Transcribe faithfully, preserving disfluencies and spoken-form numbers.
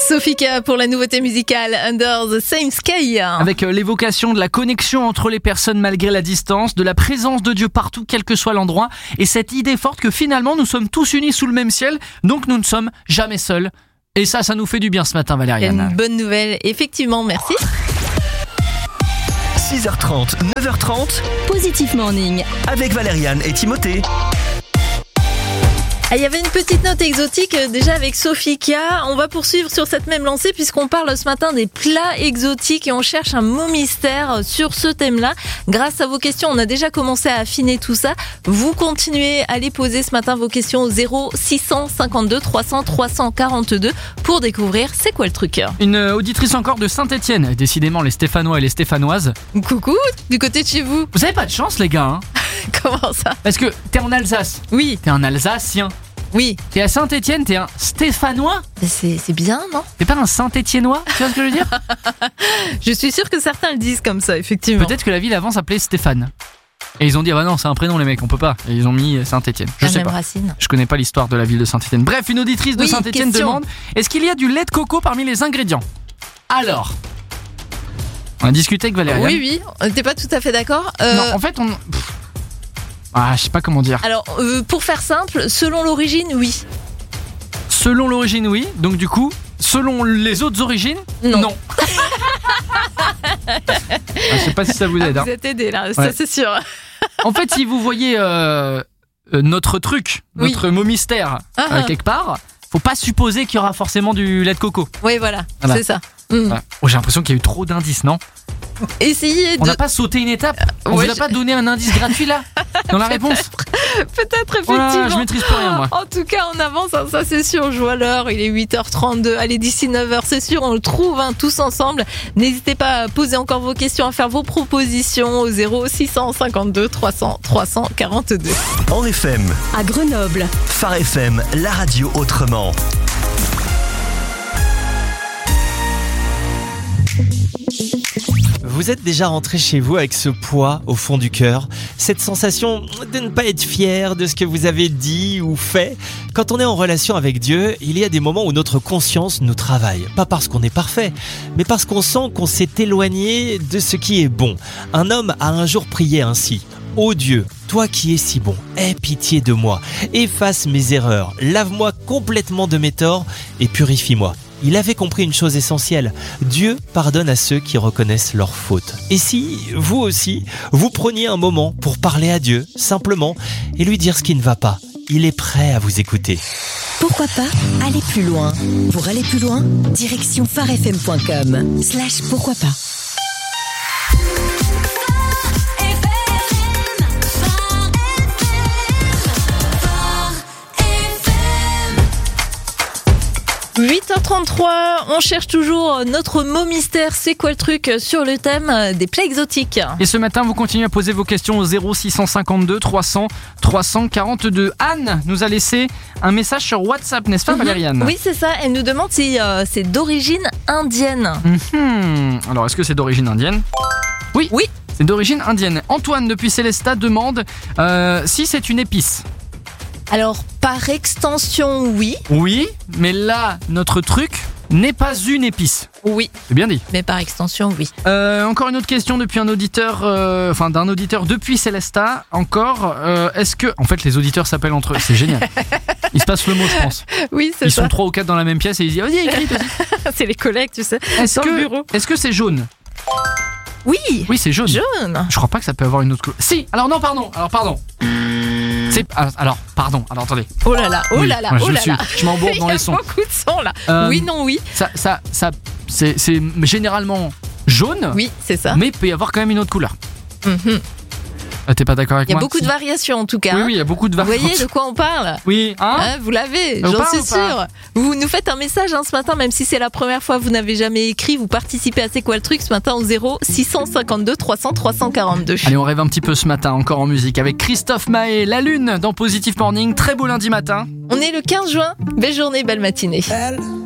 Sofika pour la nouveauté musicale Under the Same Sky. Avec l'évocation de la connexion entre les personnes malgré la distance, de la présence de Dieu partout, quel que soit l'endroit, et cette idée forte que finalement nous sommes tous unis sous le même ciel, donc nous ne sommes jamais seuls. Et ça, ça nous fait du bien ce matin, Valériane. Une bonne nouvelle, effectivement, merci. six heures trente, neuf heures trente, Positif Morning. avec Valériane et Timothée. Ah, il y avait une petite note exotique euh, déjà avec Sofika. On va poursuivre sur cette même lancée puisqu'on parle ce matin des plats exotiques et on cherche un mot mystère sur ce thème-là. Grâce à vos questions, on a déjà commencé à affiner tout ça. Vous continuez à les poser ce matin vos questions au zéro six cent cinquante-deux trois cents trois cent quarante-deux pour découvrir c'est quoi le truc. Une auditrice encore de Saint-Étienne, décidément les Stéphanois et les Stéphanoises. Coucou, du côté de chez vous. Vous avez pas de chance les gars, hein. Comment ça? Parce que t'es en Alsace, Oui, t'es un Alsacien. oui. T'es à Saint-Étienne, t'es un Stéphanois. C'est, c'est bien, non? T'es pas un Saint-Étiennois, tu vois ce que je veux dire? Je suis sûre que certains le disent comme ça, effectivement. Peut-être que la ville avant s'appelait Stéphane. Et ils ont dit, ah bah non, c'est un prénom les mecs, on peut pas. Et ils ont mis Saint-Étienne. Je La sais même pas. racine. Je connais pas l'histoire de la ville de Saint-Étienne. Bref, une auditrice de Oui, Saint-Étienne question. demande, est-ce qu'il y a du lait de coco parmi les ingrédients? Alors, on a discuté avec Valérie. Oui, oui, on n'était pas tout à fait d'accord. Euh, Non, en fait, on... Pff. Ah, je sais pas comment dire. Alors, euh, pour faire simple, selon l'origine, oui. Selon l'origine, oui. Donc du coup, selon les autres origines, Non. Ah, je sais pas si ça vous aide. Ah, hein. vous êtes aidé là, ça Ouais. c'est sûr. En fait, si vous voyez euh, euh, notre truc, Oui. notre mot mystère Ah, euh, ah. quelque part, faut pas supposer qu'il y aura forcément du lait de coco. Oui, voilà, Voilà. c'est ça. Mm. Ouais. Oh, j'ai l'impression qu'il y a eu trop d'indices, non? Essayez On de... n'a pas sauté une étape. On Ouais, vous a je- pas donné un indice gratuit là dans la réponse. Peut-être, Oh là, effectivement. je maîtrise plus rien moi. En tout cas, on avance, hein, ça c'est sûr. Je vois l'heure, il est huit heures trente-deux. Allez, d'ici neuf heures, c'est sûr, on le trouve hein, tous ensemble. N'hésitez pas à poser encore vos questions, à faire vos propositions au zéro six cent cinquante-deux trois cents trois cent quarante-deux. En F M, À Grenoble. Phare F M, la radio autrement. Vous êtes déjà rentré chez vous avec ce poids au fond du cœur, cette sensation de ne pas être fier de ce que vous avez dit ou fait. Quand on est en relation avec Dieu, il y a des moments où notre conscience nous travaille. Pas parce qu'on est parfait, mais parce qu'on sent qu'on s'est éloigné de ce qui est bon. Un homme a un jour prié ainsi. Ô Dieu, toi qui es si bon, aie pitié de moi, efface mes erreurs, lave-moi complètement de mes torts et purifie-moi. Il avait compris une chose essentielle, Dieu pardonne à ceux qui reconnaissent leurs fautes. Et si, vous aussi, vous preniez un moment pour parler à Dieu, simplement, et lui dire ce qui ne va pas, il est prêt à vous écouter. Pourquoi pas aller plus loin? Pour aller plus loin, direction pharefm point com slash pourquoi pas. huit heures trente-trois, on cherche toujours notre mot mystère. C'est quoi le truc sur le thème des plats exotiques? Et ce matin, vous continuez à poser vos questions au zéro six cent cinquante-deux trois cents trois cent quarante-deux. Anne nous a laissé un message sur WhatsApp, n'est-ce pas Valériane? Oui, c'est ça. Elle nous demande si euh, c'est d'origine indienne. Mhm. Alors, est-ce que c'est d'origine indienne? Oui. Oui. C'est d'origine indienne. Antoine, depuis Célestat, demande euh, si c'est une épice. Alors, par extension, oui. Oui, mais là, notre truc n'est pas une épice. Oui, C'est bien dit. mais par extension, oui. Euh, encore une autre question depuis un auditeur, euh, enfin d'un auditeur depuis Célestat. Encore, euh, est-ce que, en fait, les auditeurs s'appellent entre eux, c'est génial. Ils se passent le mot, je pense. Oui, c'est Ils ça. sont trois ou quatre dans la même pièce et ils disent, vas-y, écris. vas-y. C'est les collègues, tu sais. Est-ce Dans le que, bureau. est-ce que c'est jaune? Oui, Oui, c'est jaune. jaune. Je crois pas que ça peut avoir une autre couleur. Si. Alors non, pardon. Alors pardon. C'est ah, alors pardon. Alors attendez. Oh là là, oh Oui, là là, moi, oh je là suis- là. je m'embourbe dans Il y a les sons. beaucoup de sons là. Euh, Oui, non, oui. Ça, ça, ça, c'est, c'est généralement jaune. Oui, c'est ça. Mais il peut y avoir quand même une autre couleur. Mhm. Ah, t'es pas d'accord avec Il y a moi? beaucoup de Si. variations en tout cas. Oui, hein. oui, il y a beaucoup de Vous variantes. voyez de quoi on parle? Oui, hein? Hein, vous l'avez, On j'en parle suis ou pas sûre. Vous nous faites un message hein, ce matin, même si c'est la première fois, vous n'avez jamais écrit, vous participez à C'est quoi le truc ce matin au zéro six cent cinquante-deux trois cents trois cent quarante-deux. Allez, on rêve un petit peu ce matin, encore en musique, avec Christophe Maé, La Lune, dans Positive Morning. Très beau lundi matin. On est le quinze juin, belle journée, belle matinée. Elle